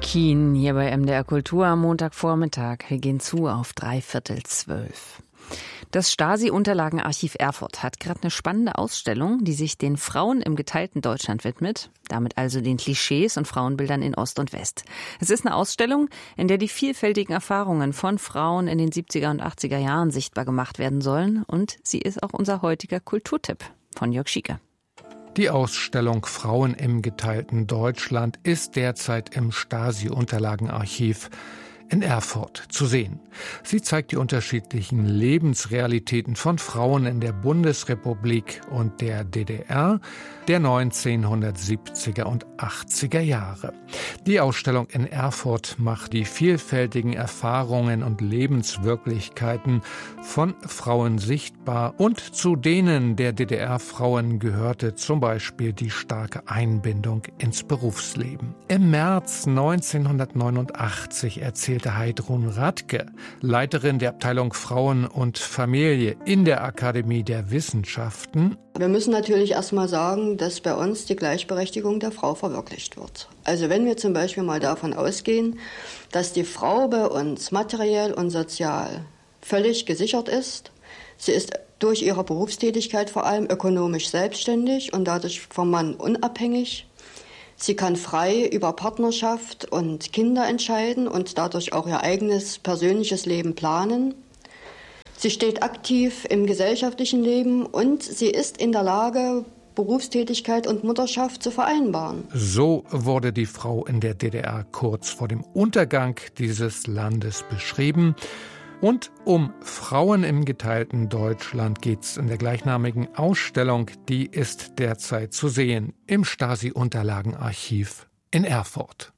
Kien hier bei MDR Kultur am Montagvormittag. Wir gehen zu auf 11:45. Das Stasi-Unterlagenarchiv Erfurt hat gerade eine spannende Ausstellung, die sich den Frauen im geteilten Deutschland widmet. Damit also den Klischees und Frauenbildern in Ost und West. Es ist eine Ausstellung, in der die vielfältigen Erfahrungen von Frauen in den 70er und 80er Jahren sichtbar gemacht werden sollen. Und sie ist auch unser heutiger Kulturtipp von Jörg Schieke. Die Ausstellung Frauen im geteilten Deutschland ist derzeit im Stasi-Unterlagenarchiv in Erfurt zu sehen. Sie zeigt die unterschiedlichen Lebensrealitäten von Frauen in der Bundesrepublik und der DDR der 1970er und 80er Jahre. Die Ausstellung in Erfurt macht die vielfältigen Erfahrungen und Lebenswirklichkeiten von Frauen sichtbar und zu denen der DDR-Frauen gehörte zum Beispiel die starke Einbindung ins Berufsleben. Im März 1989 erzählte Heidrun Radke, Leiterin der Abteilung Frauen und Familie in der Akademie der Wissenschaften: Wir müssen natürlich erstmal sagen, dass bei uns die Gleichberechtigung der Frau verwirklicht wird. Also wenn wir zum Beispiel mal davon ausgehen, dass die Frau bei uns materiell und sozial völlig gesichert ist, sie ist durch ihre Berufstätigkeit vor allem ökonomisch selbstständig und dadurch vom Mann unabhängig. Sie kann frei über Partnerschaft und Kinder entscheiden und dadurch auch ihr eigenes persönliches Leben planen. Sie steht aktiv im gesellschaftlichen Leben und sie ist in der Lage, Berufstätigkeit und Mutterschaft zu vereinbaren. So wurde die Frau in der DDR kurz vor dem Untergang dieses Landes beschrieben. Und um Frauen im geteilten Deutschland geht's in der gleichnamigen Ausstellung. Die ist derzeit zu sehen im Stasi-Unterlagenarchiv in Erfurt.